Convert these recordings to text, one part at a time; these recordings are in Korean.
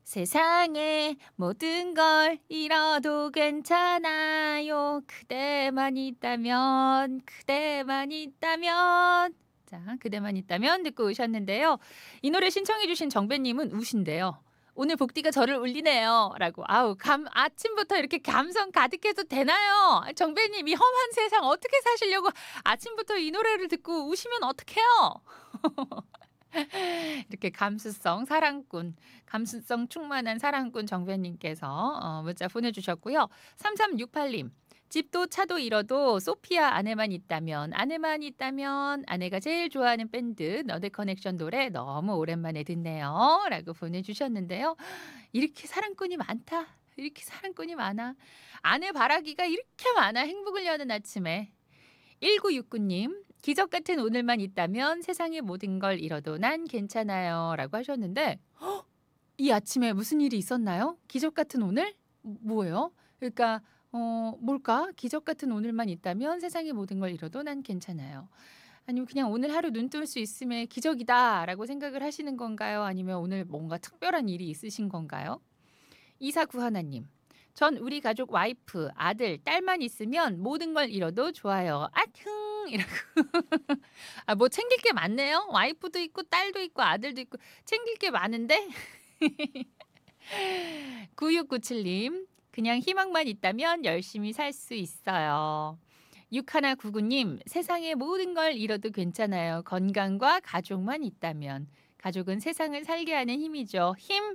세상에 모든 걸 잃어도 괜찮아요. 그대만 있다면, 그대만 있다면. 자, 그대만 있다면 듣고 오셨는데요. 이 노래 신청해주신 정배님은 우신데요. 오늘 복디가 저를 울리네요. 라고. 아우, 아침부터 이렇게 감성 가득해도 되나요? 정배님, 이 험한 세상 어떻게 사시려고 아침부터 이 노래를 듣고 우시면 어떡해요? 이렇게 감수성 사랑꾼, 감수성 충만한 사랑꾼 정배님께서 문자 보내주셨고요. 3368님. 집도 차도 잃어도 소피아 아내만 있다면 아내만 있다면 아내가 제일 좋아하는 밴드 너드 커넥션 노래 너무 오랜만에 듣네요. 라고 보내주셨는데요. 이렇게 사랑꾼이 많다. 이렇게 사랑꾼이 많아. 아내 바라기가 이렇게 많아. 행복을 여는 아침에. 1969님, 기적 같은 오늘만 있다면 세상의 모든 걸 잃어도 난 괜찮아요. 라고 하셨는데, 헉! 이 아침에 무슨 일이 있었나요? 기적 같은 오늘? 뭐예요? 그러니까, 뭘까? 기적 같은 오늘만 있다면 세상의 모든 걸 잃어도 난 괜찮아요. 아니면 그냥 오늘 하루 눈 뜰 수 있음에 기적이다. 라고 생각을 하시는 건가요? 아니면 오늘 뭔가 특별한 일이 있으신 건가요? 2491님. 전 우리 가족 와이프, 아들, 딸만 있으면 모든 걸 잃어도 좋아요. 아흥 이라고. 아, 뭐 챙길 게 많네요. 와이프도 있고 딸도 있고 아들도 있고 챙길 게 많은데. 9697님. 그냥 희망만 있다면 열심히 살 수 있어요. 6199님. 세상의 모든 걸 잃어도 괜찮아요. 건강과 가족만 있다면. 가족은 세상을 살게 하는 힘이죠. 힘.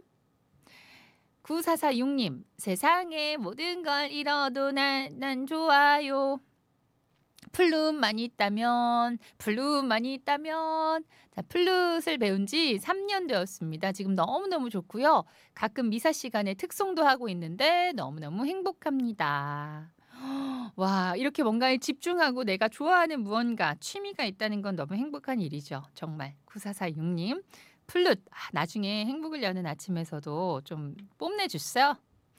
9446님, 세상에 모든 걸 잃어도 난 좋아요. 플룻만 있다면, 플룻만 있다면. 자, 플룻을 배운 지 3년 되었습니다. 지금 너무너무 좋고요. 가끔 미사 시간에 특송도 하고 있는데 너무너무 행복합니다. 와, 이렇게 뭔가에 집중하고 내가 좋아하는 무언가, 취미가 있다는 건 너무 행복한 일이죠. 정말. 9446님. 플룻, 나중에 행복을 여는 아침에서도 좀 뽐내주세요.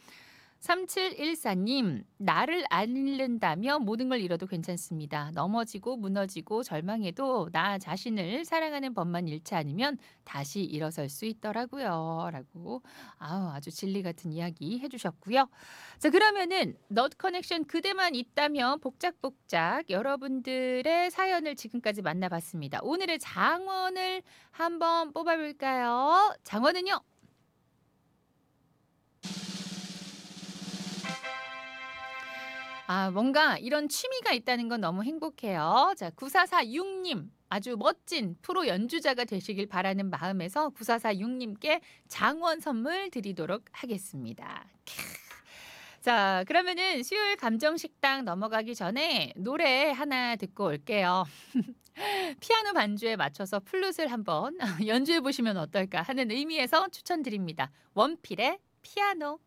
3714님, 나를 안 잃는다면 모든 걸 잃어도 괜찮습니다. 넘어지고 무너지고 절망해도 나 자신을 사랑하는 법만 잃지 않으면 다시 일어설 수 있더라고요. 라고 아주 진리 같은 이야기 해주셨고요. 자, 그러면은 너트 커넥션 그대만 있다면 복작복작 여러분들의 사연을 지금까지 만나봤습니다. 오늘의 장원을 한번 뽑아볼까요? 장원은요? 뭔가 이런 취미가 있다는 건 너무 행복해요. 자, 9446님. 아주 멋진 프로 연주자가 되시길 바라는 마음에서 9446님께 장원 선물 드리도록 하겠습니다. 자, 그러면은 수요일 감정식당 넘어가기 전에 노래 하나 듣고 올게요. 피아노 반주에 맞춰서 플룻을 한번 연주해 보시면 어떨까 하는 의미에서 추천드립니다. 원필의 피아노.